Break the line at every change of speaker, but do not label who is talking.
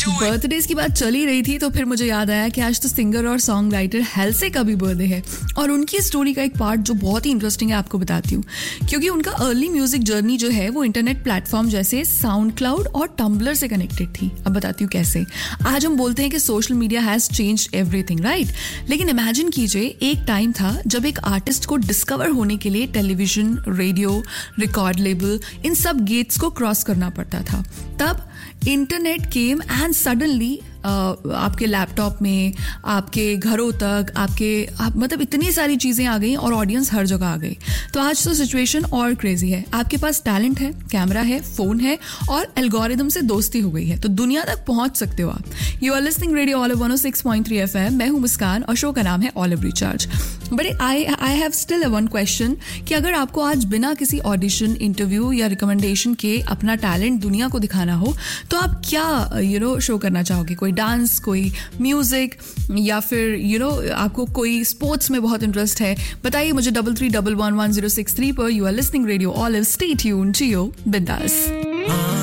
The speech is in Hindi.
बर्थडेज की बात चली रही थी तो फिर मुझे याद आया कि आज तो सिंगर और सॉन्ग राइटर हेल्से का भी बर्थडे है और उनकी स्टोरी का एक पार्ट जो बहुत ही इंटरेस्टिंग है आपको बताती हूँ, क्योंकि उनका अर्ली म्यूजिक जर्नी जो है वो इंटरनेट प्लेटफॉर्म जैसे साउंड क्लाउड और टम्बलर से कनेक्टेड थी। अब बताती हूँ कैसे। आज हम बोलते हैं कि social media has changed everything, right? लेकिन इमेजिन कीजिए एक टाइम था जब एक आर्टिस्ट को डिस्कवर होने के लिए टेलीविजन, रेडियो, रिकॉर्ड लेबल, इन सब गेट्स को क्रॉस करना पड़ता था। तब इंटरनेट केम एंड सडनली आपके लैपटॉप में, आपके घरों तक, मतलब इतनी सारी चीज़ें आ गई और ऑडियंस हर जगह आ गई। तो आज तो सिचुएशन और क्रेजी है। आपके पास टैलेंट है, कैमरा है, फोन है और एल्गोरिदम से दोस्ती हो गई है तो दुनिया तक पहुंच सकते हो आप। You are listening radio olive 106.3 FM। मैं हूं मुस्कान और शो का नाम है olive recharge. But I have still one question कि अगर आपको आज बिना किसी ऑडिशन, इंटरव्यू या रिकमेंडेशन के अपना टैलेंट दुनिया को दिखाना हो तो आप क्या शो करना चाहोगे? कोई डांस, कोई म्यूजिक या फिर आपको कोई स्पोर्ट्स में बहुत इंटरेस्ट है? बताइए मुझे 33111063 पर। You are listening radio olive. Stay tuned, जियो बिंदास।